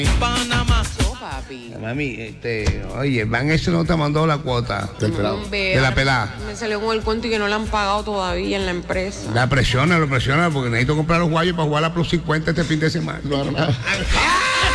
Panamá. Papi. Mami, oye, el van ese no te mandó la cuota Hombre, de la pelada. Me salió con el cuento y que no le han pagado todavía en la empresa. Lo presiona porque necesito comprar los guayos para jugar a Plus 50 este fin de semana. No, no.